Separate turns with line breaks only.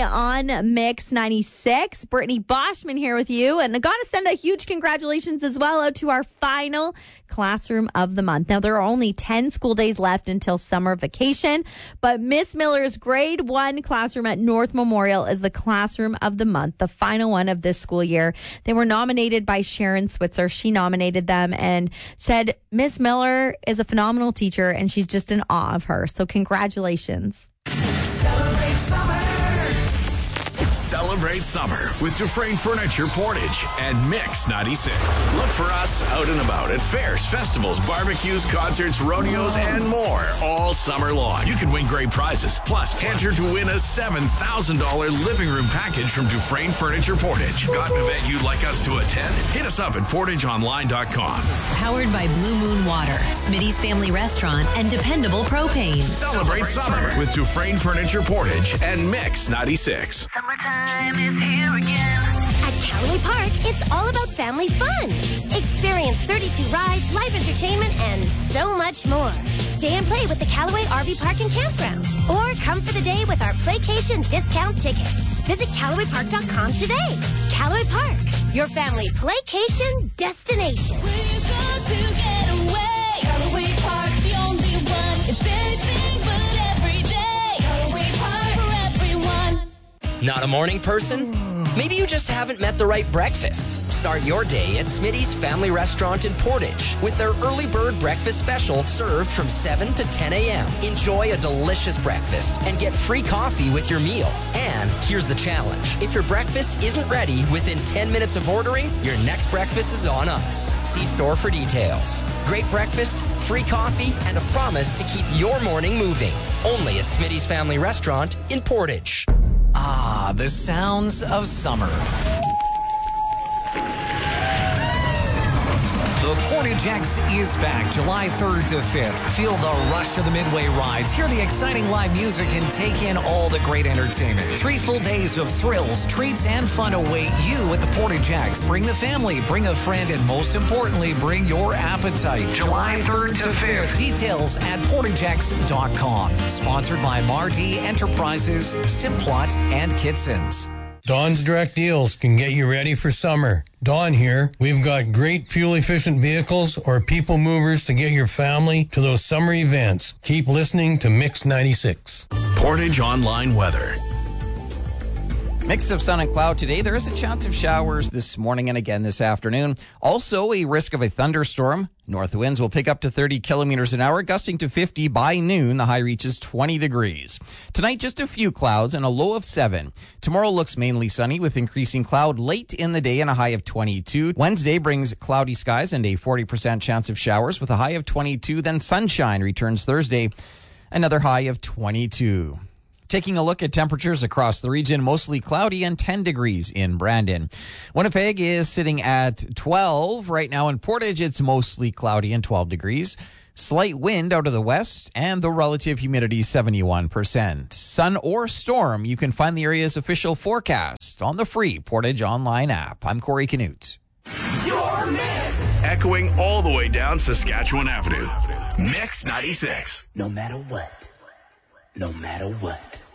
on Mix 96. Brittany Boschman here with you. And I got to send a huge congratulations as well out to our final classroom of the month. Now, there are only 10 school days left until summer vacation, but Miss Miller's grade 1 classroom at North Memorial is the classroom of the month, the final one of this school year. They were nominated by Sharon Switzer. She nominated them and said Miss Miller is a phenomenal teacher and she's just in awe of her. So congratulations.
Celebrate summer with Dufresne Furniture Portage and Mix 96. Look for us out and about at fairs, festivals, barbecues, concerts, rodeos, and more all summer long. You can win great prizes. Plus, enter to win a $7,000 living room package from Dufresne Furniture Portage. Got an event you'd like us to attend? Hit us up at portageonline.com.
Powered by Blue Moon Water, Smitty's Family Restaurant, and Dependable Propane.
Celebrate summer with Dufresne Furniture Portage and Mix 96.
Summertime is here again.
At Callaway Park, it's all about family fun. Experience 32 rides, live entertainment, and so much more. Stay and play with the Callaway RV Park and Campground. Or come for the day with our Playcation discount tickets. Visit CallawayPark.com today. Callaway Park, your family playcation destination.
Where you go to get away? Callaway Park, the only one. It's anything but every day. Callaway Park for everyone.
Not a morning person? Maybe you just haven't met the right breakfast. Start your day at Smitty's Family Restaurant in Portage with their early bird breakfast special served from 7 to 10 a.m. Enjoy a delicious breakfast and get free coffee with your meal. And here's the challenge. If your breakfast isn't ready within 10 minutes of ordering, your next breakfast is on us. See store for details. Great breakfast, free coffee, and a promise to keep your morning moving. Only at Smitty's Family Restaurant in Portage.
Ah, the sounds of summer. The Portage X is back July 3rd to 5th. Feel the rush of the Midway rides, hear the exciting live music, and take in all the great entertainment. 3 full days of thrills, treats, and fun await you at the Portage X. Bring the family, bring a friend, and most importantly, bring your appetite. July 3rd to 5th. Details at portagex.com. Sponsored by Mardi Enterprises, Simplot, and Kitson's.
Dawn's Direct Deals can get you ready for summer. Dawn here. We've got great fuel-efficient vehicles or people movers to get your family to those summer events. Keep listening to Mix 96.
Portage Online Weather.
Mix of sun and cloud today. There is a chance of showers this morning and again this afternoon. Also, a risk of a thunderstorm. North winds will pick up to 30 kilometers an hour, gusting to 50 by noon. The high reaches 20 degrees. Tonight, just a few clouds and a low of 7. Tomorrow looks mainly sunny with increasing cloud late in the day and a high of 22. Wednesday brings cloudy skies and a 40% chance of showers with a high of 22. Then sunshine returns Thursday, another high of 22. Taking a look at temperatures across the region, mostly cloudy and 10 degrees in Brandon. Winnipeg is sitting at 12. Right now in Portage, it's mostly cloudy and 12 degrees. Slight wind out of the west and the relative humidity 71%. Sun or storm, you can find the area's official forecast on the free Portage Online app. I'm Corey Canute.
Your Mix. Echoing all the way down Saskatchewan Avenue. Mix 96.
No matter what. No matter what.